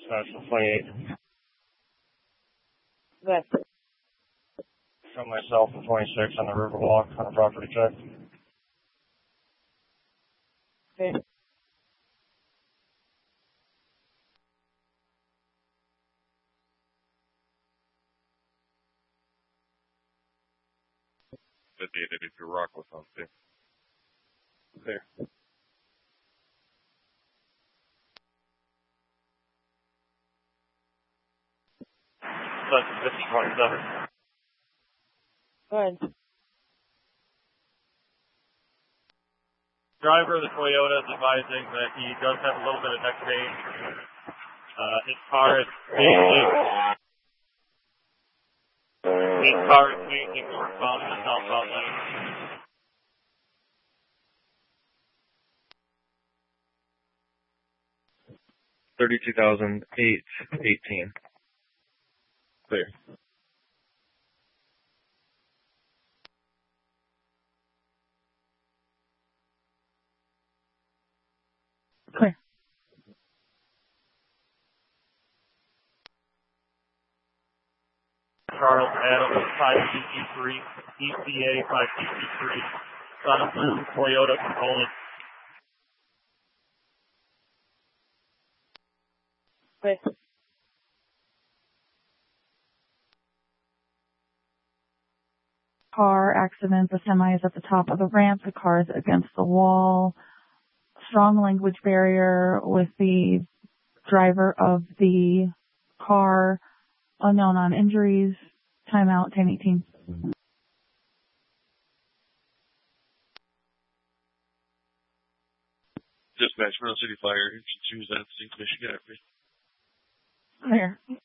Special 28. Good. Show myself in 26 on the Riverwalk on a property check. Okay. The data if your rock was on too. Clear. That's 5027. Good. Driver of the Toyota is advising that he does have a little bit of neck pain. His car is facing northbound in the southbound lane. $32,818. Clear. Clear. Charles Adams, 5CC3, ECA 5CC3, Son Toyota component. Good. Car accident. The semi is at the top of the ramp. The car is against the wall. Strong language barrier with the driver of the car. Unknown on injuries. Timeout 10:18. Dispatch, Middle City Fire, choose that St. Michigan. Clear.